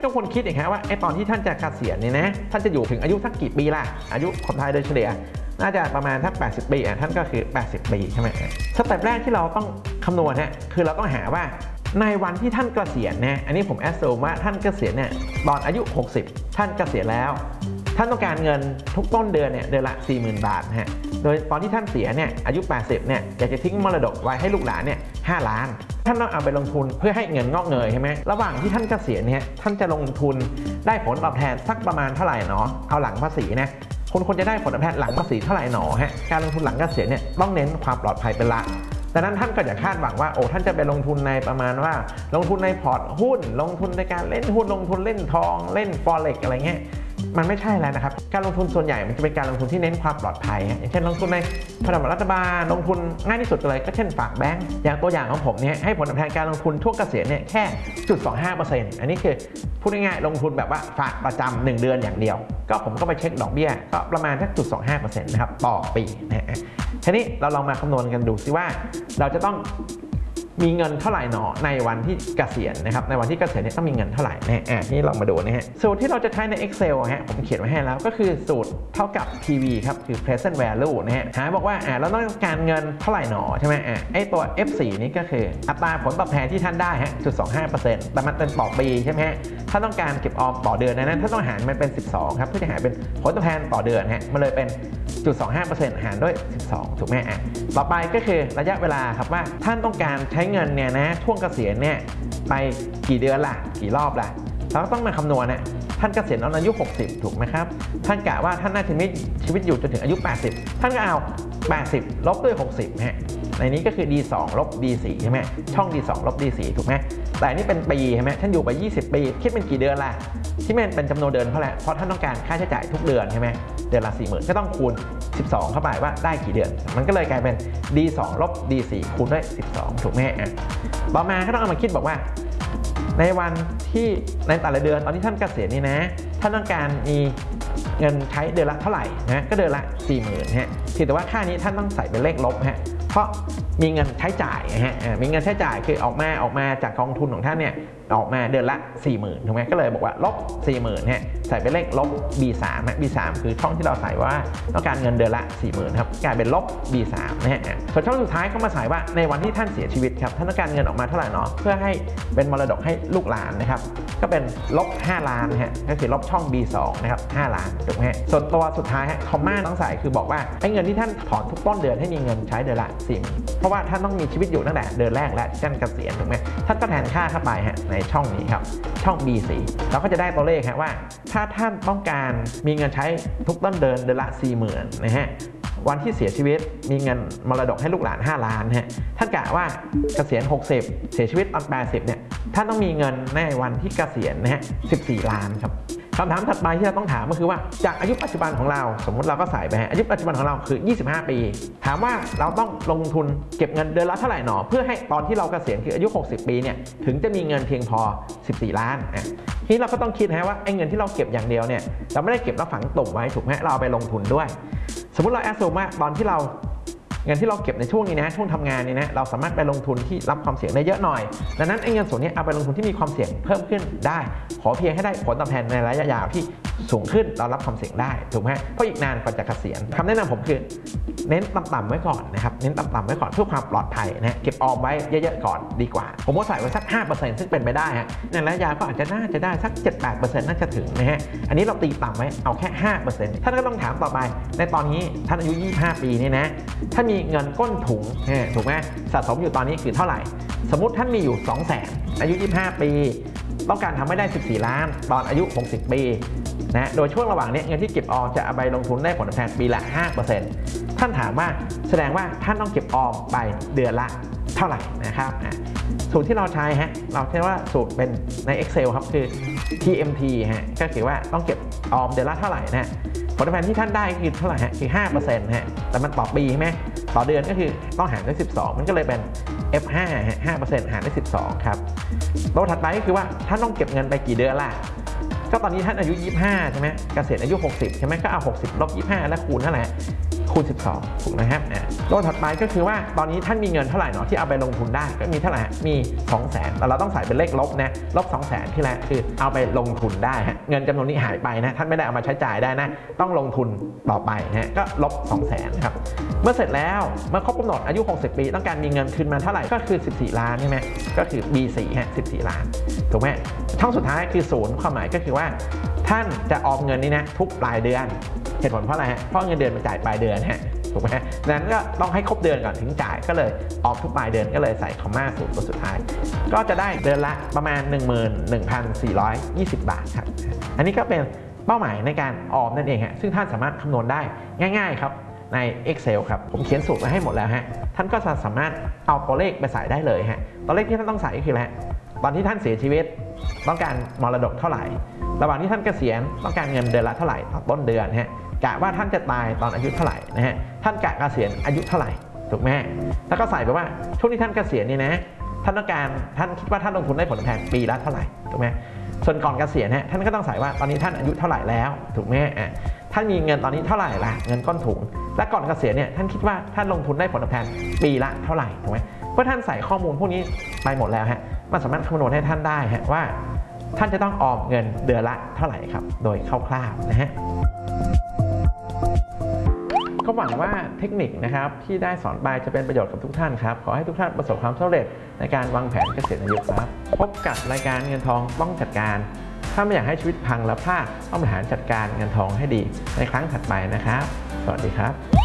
ทุกคนคิดอย่างไรว่าตอนที่ท่านจะเกษียณเนี่ยนะท่านจะอยู่ถึงอายุสักกี่ปีล่ะอายุคนไทยโดยเฉลี่ยน่าจะประมาณสัก80 ปีท่านก็คือ80 ปีใช่ไหมสเต็ปแรกที่เราต้องคำนวณคือเราต้องหาว่าในวันที่ท่านเกษียณนะอันนี้ผมแอสซูมว่าท่านเกษียณเนี่ยตอนอายุ60ท่านเกษียณแล้วท่านต้องการเงินทุกต้นเดือนเนี่ยเดือนละ 40,000 บาทโดยตอนที่ท่านเสียเนี่ยอายุ80เนี่ยอยากจะทิ้งมรดกไว้ให้ลูกหลานเนี่ย5 ล้านท่านต้องเอาไปลงทุนเพื่อให้เงินงอกเงยใช่ไหมระหว่างที่ท่านเกษียณเนี่ยท่านจะลงทุนได้ผลตอบแทนสักประมาณเท่าไหร่เนาะเอาหลังภาษีนะคนควรจะได้ผลตอบแทนหลังภาษีเท่าไหร่หนอการลงทุนหลังเกษียณเนี่ยต้องเน้นความปลอดภัยเป็นหลักดังนั้นท่านก็อย่าคาดหวังว่าท่านจะไปลงทุนในประมาณว่าลงทุนในพอร์ตหุ้นลงทุนในการเล่นหุ้นลงทุนเล่นทองเล่นฟอเร็กอะไรเงี้ยมันไม่ใช่แล้วนะครับการลงทุนส่วนใหญ่มันจะเป็นการลงทุนที่เน้นความปลอดภัยอย่างเช่นลงทุนในพันธบัตรรัฐบาลลงทุนง่ายที่สุดเลยก็เช่นฝากแบงก์อย่างตัวอย่างของผมเนี่ยให้ผลตอบแทนการลงทุนช่วงเกษียณเนี่ยแค่ 0.25% อันนี้คือพูดง่ายๆลงทุนแบบว่าฝากประจำ1 เดือนอย่างเดียวก็ผมก็ไปเช็คดอกเบี้ยก็ประมาณแค่ 0.25% นะครับต่อปีทีนี้เราลองมาคำนวณกันดูซิว่าเราจะต้องมีเงินเท่าไหร่หนอในวันที่เกษียณนะครับในวันที่เกษียณเนี่ยต้องมีเงินเท่าไหร่นี่ลองมาดูนะฮะสูตรที่เราจะใช้ใน Excel ผมเขียนไว้ให้แล้วก็คือสูตรเท่ากับ PV ครับคือ present value นะฮะหาบอกว่าเราต้องการเงินเท่าไหร่หนอใช่ไหมตัว F4 นี่ก็คืออัตราผลตอบแทนที่ท่านได้0.25% แต่มันเป็นต่อปีใช่ไหมฮะถ้าต้องการเก็บออมต่อเดือนนั้นถ้าต้องหารมันเป็น12ครับเพื่อจะหาเป็นผลตอบแทนต่อเดือนมันเลยเป็น 0.25% หารด้วย12ถูกไหมต่อไปก็คือระยะเวลาครับว่าท่านต้องการใช้เงินเนี่ยนะช่วงเกษียณเนี่ยไปกี่เดือนล่ะกี่รอบล่ะเราก็ต้องมาคำนวณท่านเกษียณตอนอายุ60ถูกไหมครับท่านกะว่าท่านน่าจะมีชีวิตอยู่จนถึงอายุ80ท่านก็เอา80ลบด้วย60ในนี้ก็คือ D2 ลบ D4 ใช่ไหมช่อง D2 ลบ D4 ถูกไหมแต่นี่เป็นปีใช่ไหมท่านอยู่ไป20 ปีคิดเป็นกี่เดือนล่ะที่มันเป็นจำนวนเดือนเพราะท่านต้องการค่าใช้จ่ายทุกเดือนใช่ไหมเดือนละ 40,000ก็ต้องคูณ12เข้าไปว่าได้กี่เดือนมันก็เลยกลายเป็น D2 ลบ D4 คูณด้วย12ถูกไหมต่อมาก็ต้องเอามาคิดบอกว่าในวันที่ในแต่ละเดือนตอนที่ท่านเกษียณนี่นะท่านต้องการมีเงินใช้เดือนละเท่าไหร่ก็เดือนละ 40,000แต่ว่าค่านี้ท่านต้องใส่เป็นเลขลบเพราะมีเงินใช้จ่ายมีเงินใช้จ่ายคือออกมาจากกองทุนของท่านเนี่ยออกมาเดือนละ 40,000ถูกไหมก็เลยบอกว่าลบ 40,000ใส่เป็นเลขลบ B3 B3 คือช่องที่เราใส่ว่าต้องการเงินเดือนละ 40,000ครับกลายเป็นลบ B3 ส่วนช่องสุดท้ายเขามาใส่ว่าในวันที่ท่านเสียชีวิตครับท่านต้องการเงินออกมาเท่าไหร่เนาะเพื่อให้เป็นมรดกให้ลูกหลานนะครับก็เป็นลบ 5 ล้านก็คือลบช่อง B2 นะครับ5 ล้านถูกไหมส่วนตัวสุดท้ายคอมมาต้องใส่คือบอกว่าไอ้เงินที่ท่านถอนทุกต้นเดือนให้มีเงินใช้เดือนละ 40,000เพราะว่าท่านต้องมีชีวิตอยู่ตั้งแต่เดือนแรกและท่านเกษียณถูกไหมท่านก็แทนค่าเข้าไปในช่องนี้ครับช่อง B4 เราก็จะได้ตัวเลขว่าถ้าท่านต้องการมีเงินใช้ทุกต้นเดือนละ 40,000วันที่เสียชีวิตมีเงินมรดกให้ลูกหลาน5 ล้านท่านกะว่าเกษียณ60เสียชีวิตตอน80เนี่ยท่านต้องมีเงินในวันที่เกษียณ14 ล้านครับคำถามถัดไปที่เราต้องถามก็คือว่าจากอายุปัจจุบันของเราสมมติเราก็ใส่ไปอายุปัจจุบันของเราคือ25 ปีถามว่าเราต้องลงทุนเก็บเงินเดือนละเท่าไหร่หนอเพื่อให้ตอนที่เราเกษียณคืออายุ60 ปีเนี่ยถึงจะมีเงินเพียงพอ14 ล้านทีนี้เราก็ต้องคิดว่าไอ้เงินที่เราเก็บอย่างเดียวเนี่ยเราไม่ได้เก็บแล้วฝังตุ่มไว้ถูกไหมเราเอาไปลงทุนด้วยสมมติเราแอสซูมว่าตอนที่เราเงินที่เราเก็บในช่วงนี้ช่วงทำงานนี้เราสามารถไปลงทุนที่รับความเสี่ยงได้เยอะหน่อยดังนั้นไอ้เงินส่วนนี้เอาไปลงทุนที่มีความเสี่ยงเพิ่มขึ้นได้ขอเพียงให้ได้ผลตอบแทนในระยะยาวที่สูงขึ้นเรารับความเสี่ยงได้ถูกไหมเพราะอีกนานกว่าจะเกษียณคำแนะนำผมคือเน้นต่ำๆไว้ก่อนนะครับเน้นต่ำๆไว้ก่อนเพื่อความปลอดภัยเก็บออมไว้เยอะๆก่อนดีกว่าผมก็ใส่ไว้สัก 5% ซึ่งเป็นไปได้ในระยะยาวก็อาจจะน่าจะได้สัก 7-8% น่าจะถึงอันนี้เราตีต่ำไว้เอาแค่ 5% ท่านก็ต้องถามต่อไปในตอนนี้ท่านอายุ25 ปีนี่นะถ้ามีเงินก้นถุงถูกไหมสะสมอยู่ตอนนี้คือเท่าไหร่สมมุติท่านมีอยู่ 200,000 อายุ25 ปีต้องการทำให้ได้14 ล้านตอนอายุ60 ปีโดยช่วงระหว่างนี้เงินที่เก็บออมจะเอาไปลงทุนได้ผลตอบแทนปีละ 5% ท่านถามว่าแสดงว่าท่านต้องเก็บออมไปเดือนละเท่าไหร่นะครับสูตรที่เราใช้เราใช้ว่าสูตรเป็นใน Excel ครับคือ TMT ก็คือว่าต้องเก็บออมเดือนละเท่าไหร่ผลตอบแทนที่ท่านได้คือเท่าไหร่คือ 5% แต่มันต่อปีใช่ไหมต่อเดือนก็คือต้องหารด้วย12มันก็เลยเป็น F5 5% หารด้วย12ครับตัวถัดไปก็คือว่าท่านต้องเก็บเงินไปกี่เดือนล่ะก็ตอนนี้ท่านอายุ25ใช่ไหมเกษียณอายุ60ใช่ไหมก็เอา60ลบ25แล้วคูณเท่าไหร่คูณ 12 ถูกนะครับตัวถัดไปก็คือว่าตอนนี้ท่านมีเงินเท่าไหร่เนาะที่เอาไปลงทุนได้ก็มีเท่าไหร่มี 200,000 แต่เราต้องใส่เป็นเลขลบนะลบ 200,000 ที่แรกคือเอาไปลงทุนได้เงินจำนวนนี้หายไปนะท่านไม่ได้เอามาใช้จ่ายได้นะต้องลงทุนต่อไปนะก็ลบ 200,000 ครับเมื่อเสร็จแล้วเมื่อครบกำหนดอายุ 60 ปีต้องการมีเงินคืนมาเท่าไหร่ก็คือ 14 ล้านใช่ไหมก็คือ B4 14 ล้านถูกไหมช่องสุดท้ายคือ0ความหมายก็คือว่าท่านจะออมเงินนี้นะทุกปลายเดือนเหตุผลเพราะอะไรเพราะเงินเดือนมันจ่ายปลายเดือนถูกไหมนั้นก็ต้องให้ครบเดือนก่อนถึงจ่ายก็เลยออมทุกปลายเดือนก็เลยใส่คอมมา0ตัวสุดท้ายก็จะได้เดือนละประมาณ 11,420 บาทครับอันนี้ก็เป็นเป้าหมายในการออมนั่นเองซึ่งท่านสามารถคำนวณได้ง่ายๆครับใน Excel ครับผมเขียนสูตรไว้ให้หมดแล้วท่านก็จะสามารถเอาตัวเลขไปใส่ได้เลยตัวเลขที่ท่านต้องใส่ก็คืออะไรตอนที่ท่านเสียชีวิตต้องการมรดกเท่าไหร่ระหว่างที่ท่านเกษียณต้องการเงินเดือนละเท่าไหร่ต่อต้นเดือนกะว่าท่านจะตายตอนอายุเท่าไหร่ท่านกะเกษียณอายุเท่าไหร่ถูกไหมแล้วก็ใส่ไปว่าช่วงที่ท่านเกษียณนี่นะท่านคิดว่าท่านลงทุนได้ผลตอบแทนปีละเท่าไหร่ถูกไหมส่วนก่อนเกษียณท่านก็ต้องใส่ว่าตอนนี้ท่านอายุเท่าไหร่แล้วถูกไหมท่านมีเงินตอนนี้เท่าไหร่ล่ะเงินก้อนถุงและก่อนเกษียณท่านคิดว่าท่านลงทุนได้ผลตอบแทนปีละเท่าไหร่ถูกไหมเมื่อท่านใส่ข้อมูลพวกนี้ไปหมดแล้วมันสามารถคำนวณให้ท่านได้ว่าท่านจะต้องออมเงินเดือนละเท่าไหร่ครับโดยคร่าวๆก็หวังว่าเทคนิคนะครับที่ได้สอนไปจะเป็นประโยชน์กับทุกท่านครับขอให้ทุกท่านประสบความสำเร็จในการวางแผนเกษียณอายุครับพบกับรายการเงินทองต้องจัดการถ้าไม่อยากให้ชีวิตพังและพลาดต้องบริหารจัดการเงินทองให้ดีในครั้งถัดไปนะครับสวัสดีครับ